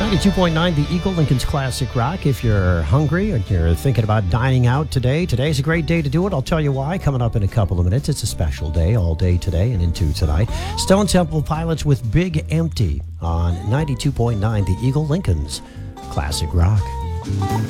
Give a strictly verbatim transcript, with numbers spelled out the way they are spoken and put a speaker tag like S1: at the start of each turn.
S1: ninety-two point nine, the Eagle, Lincoln's Classic Rock. If you're hungry and you're thinking about dining out today, today's a great day to do it. I'll tell you why coming up in a couple of minutes. It's a special day all day today and into tonight. Stone Temple Pilots with Big Empty on ninety-two point nine, the Eagle, Lincoln's Classic Rock.